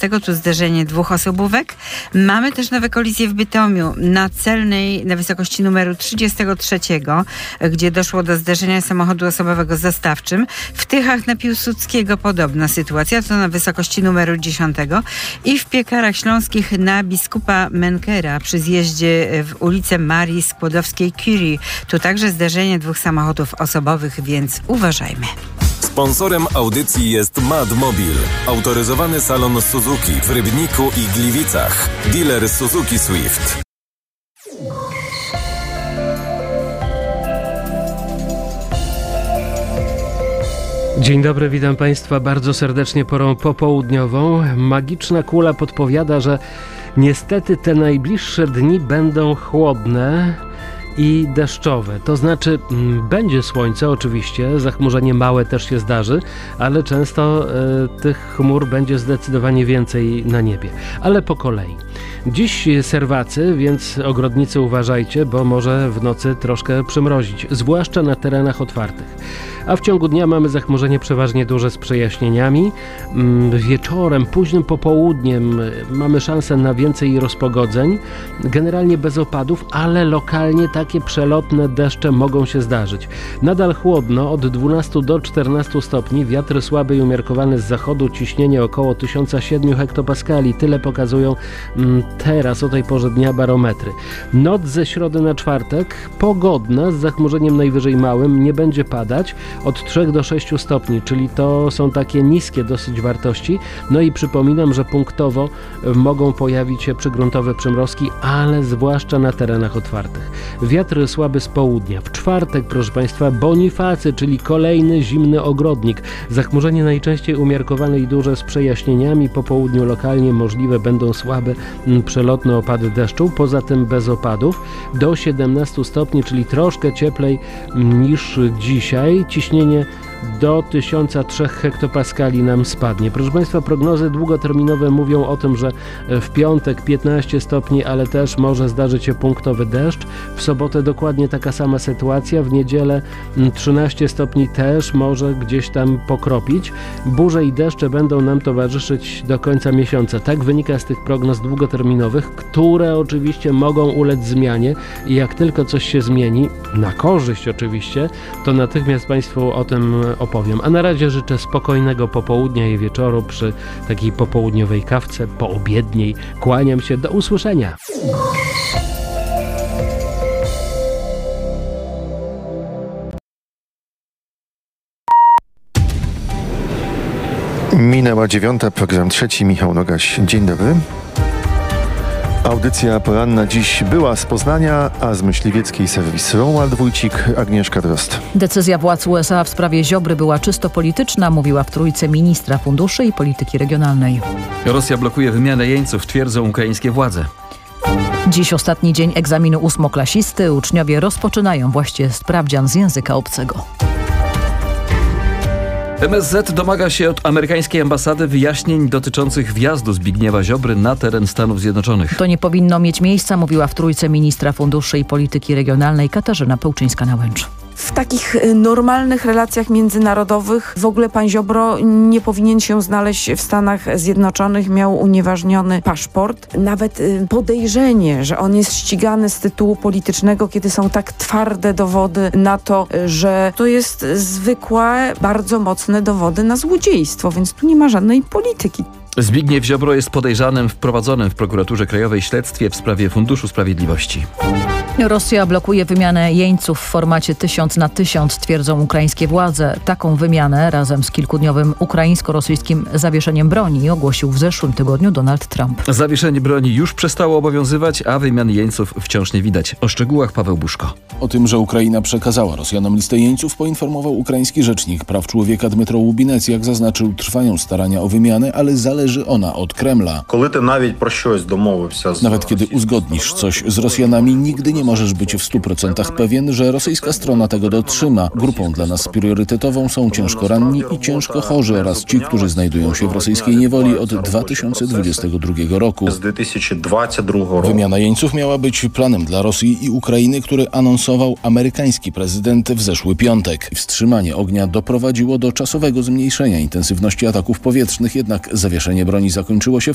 16. Tu zderzenie 2 osobówek. Mamy też nowe kolizje w Bytomiu na Celnej na wysokości numeru 33, gdzie doszło do zderzenia samochodu osobowego z zastawczym. W Tychach na Piłsudskiego podobna sytuacja, to na wysokości numeru 10. I w Piekarach Śląskich na Biskupa Menkera przy zjeździe w ulicę Marii Skłodowskiej-Curie. Tu także zderzenie 2 samochodów osobowych, więc uważajmy. Sponsorem audycji jest Madmobil, autoryzowany salon Suzuki w Rybniku i Gliwicach. Dealer Suzuki Swift. Dzień dobry, witam Państwa bardzo serdecznie porą popołudniową. Magiczna kula podpowiada, że niestety te najbliższe dni będą chłodne i deszczowe. To znaczy będzie słońce oczywiście, zachmurzenie małe też się zdarzy, ale często tych chmur będzie zdecydowanie więcej na niebie. Ale po kolei. Dziś serwacy, więc ogrodnicy uważajcie, bo może w nocy troszkę przymrozić, zwłaszcza na terenach otwartych. A w ciągu dnia mamy zachmurzenie przeważnie duże z przejaśnieniami. Wieczorem, późnym popołudniem mamy szansę na więcej rozpogodzeń. Generalnie bez opadów, ale lokalnie takie przelotne deszcze mogą się zdarzyć. Nadal chłodno, od 12 do 14 stopni, wiatr słaby i umiarkowany z zachodu, ciśnienie około 1007 hektopaskali. Tyle pokazują teraz o tej porze dnia barometry. Noc ze środy na czwartek pogodna, z zachmurzeniem najwyżej małym, nie będzie padać. Od 3 do 6 stopni, czyli to są takie niskie dosyć wartości. No i przypominam, że punktowo mogą pojawić się przygruntowe przymrozki, ale zwłaszcza na terenach otwartych. Wiatr słaby z południa. W czwartek, proszę Państwa, Bonifacy, czyli kolejny zimny ogrodnik. Zachmurzenie najczęściej umiarkowane i duże z przejaśnieniami. Po południu lokalnie możliwe będą słabe, przelotne opady deszczu. Poza tym bez opadów. Do 17 stopni, czyli troszkę cieplej niż dzisiaj. Ciśnienie do 1003 hektopaskali nam spadnie. Proszę Państwa, prognozy długoterminowe mówią o tym, że w piątek 15 stopni, ale też może zdarzyć się punktowy deszcz. W sobotę dokładnie taka sama sytuacja. W niedzielę 13 stopni też może gdzieś tam pokropić. Burze i deszcze będą nam towarzyszyć do końca miesiąca. Tak wynika z tych prognoz długoterminowych, które oczywiście mogą ulec zmianie i jak tylko coś się zmieni, na korzyść oczywiście, to natychmiast Państwu o tym opowiem. A na razie życzę spokojnego popołudnia i wieczoru przy takiej popołudniowej kawce, poobiedniej. Kłaniam się, do usłyszenia. Minęła 9, program 3, Michał Nogaś. Dzień dobry. Audycja poranna dziś była z Poznania, a z Myśliwieckiej serwis Romuald Wójcik, Agnieszka Drozd. Decyzja władz USA w sprawie Ziobry była czysto polityczna, mówiła w Trójce ministra funduszy i polityki regionalnej. Rosja blokuje wymianę jeńców, twierdzą ukraińskie władze. Dziś ostatni dzień egzaminu ósmoklasisty. Uczniowie rozpoczynają właściwie sprawdzian z języka obcego. MSZ domaga się od amerykańskiej ambasady wyjaśnień dotyczących wjazdu Zbigniewa Ziobry na teren Stanów Zjednoczonych. To nie powinno mieć miejsca, mówiła w Trójce ministra funduszy i polityki regionalnej Katarzyna Pełczyńska-Nałęcz. W takich normalnych relacjach międzynarodowych w ogóle pan Ziobro nie powinien się znaleźć w Stanach Zjednoczonych. Miał unieważniony paszport. Nawet podejrzenie, że on jest ścigany z tytułu politycznego, kiedy są tak twarde dowody na to, że to jest zwykłe, bardzo mocne dowody na złodziejstwo, więc tu nie ma żadnej polityki. Zbigniew Ziobro jest podejrzanym w prowadzonym w prokuraturze krajowej śledztwie w sprawie Funduszu Sprawiedliwości. Rosja blokuje wymianę jeńców w formacie 1000 na 1000, twierdzą ukraińskie władze. Taką wymianę razem z kilkudniowym ukraińsko-rosyjskim zawieszeniem broni ogłosił w zeszłym tygodniu Donald Trump. Zawieszenie broni już przestało obowiązywać, a wymiany jeńców wciąż nie widać. O szczegółach Paweł Buszko. O tym, że Ukraina przekazała Rosjanom listę jeńców, poinformował ukraiński rzecznik praw człowieka Dmytro Łubinec. Jak zaznaczył, trwają starania o wymianę, ale zależy ona od Kremla. Nawet kiedy uzgodnisz coś z Rosjanami, nigdy nie możesz być w 100% pewien, że rosyjska strona tego dotrzyma. Grupą dla nas priorytetową są ciężko ranni i ciężko chorzy oraz ci, którzy znajdują się w rosyjskiej niewoli od 2022 roku. Wymiana jeńców miała być planem dla Rosji i Ukrainy, który anonsował amerykański prezydent w zeszły piątek. Wstrzymanie ognia doprowadziło do czasowego zmniejszenia intensywności ataków powietrznych, jednak zawieszenie broni zakończyło się